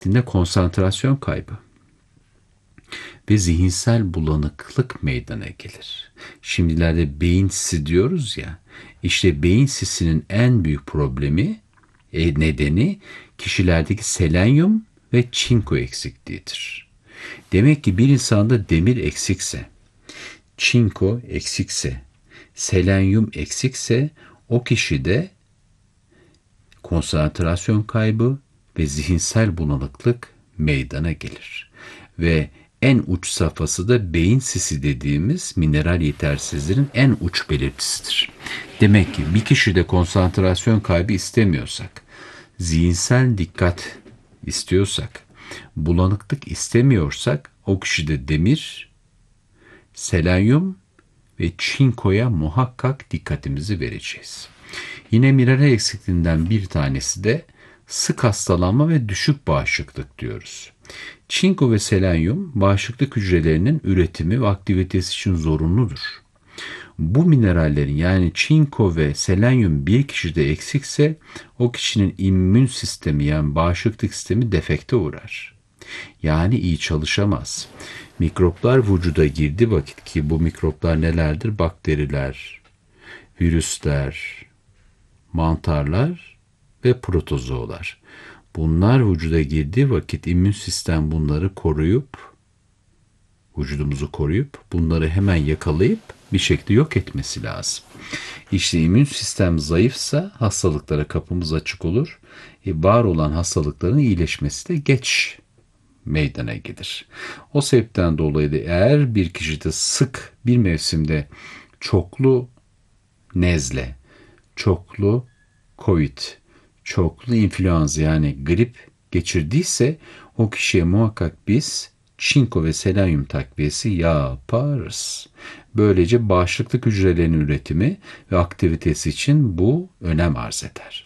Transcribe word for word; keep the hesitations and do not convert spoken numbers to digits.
eksikliğinde konsantrasyon kaybı ve zihinsel bulanıklık meydana gelir. Şimdilerde beyin sisi diyoruz ya, işte beyin sisinin en büyük problemi, e, nedeni kişilerdeki selenyum ve çinko eksikliğidir. Demek ki bir insanda demir eksikse, çinko eksikse, selenyum eksikse o kişide konsantrasyon kaybı ve zihinsel bulanıklık meydana gelir. Ve en uç safhası da beyin sisi dediğimiz mineral yetersizliğinin en uç belirtisidir. Demek ki bir kişide konsantrasyon kaybı istemiyorsak, zihinsel dikkat istiyorsak, bulanıklık istemiyorsak o kişide demir, selenyum ve çinkoya muhakkak dikkatimizi vereceğiz. Yine mineral eksikliğinden bir tanesi de sık hastalanma ve düşük bağışıklık diyoruz. Çinko ve selenyum bağışıklık hücrelerinin üretimi ve aktivitesi için zorunludur. Bu minerallerin yani çinko ve selenyum bir kişide eksikse o kişinin immün sistemi yani bağışıklık sistemi defekte uğrar. Yani iyi çalışamaz. Mikroplar vücuda girdiği vakit ki bu mikroplar nelerdir? Bakteriler, virüsler, mantarlar ve protozoalar. Bunlar vücuda girdiği vakit immün sistem bunları koruyup, vücudumuzu koruyup, bunları hemen yakalayıp bir şekilde yok etmesi lazım. İşte immün sistem zayıfsa hastalıklara kapımız açık olur. E, var olan hastalıkların iyileşmesi de geç meydana gelir. O sebepten dolayı da eğer bir kişide sık bir mevsimde çoklu nezle, çoklu COVID, çoklu influenza yani grip geçirdiyse o kişiye muhakkak biz çinko ve selenyum takviyesi yaparız. Böylece bağışıklık hücrelerinin üretimi ve aktivitesi için bu önem arz eder.